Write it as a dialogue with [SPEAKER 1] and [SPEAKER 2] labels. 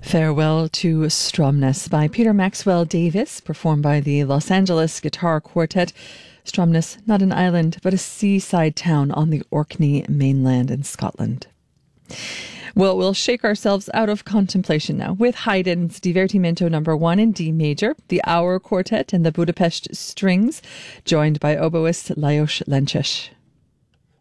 [SPEAKER 1] Farewell to Stromness by Peter Maxwell Davis, performed by the Los Angeles Guitar Quartet. Stromness, not an island, but a seaside town on the Orkney mainland in Scotland. Well, we'll shake ourselves out of contemplation now with Haydn's Divertimento No. 1 in D major, the Auer Quartet and the Budapest Strings, joined by oboist Lajos Lences.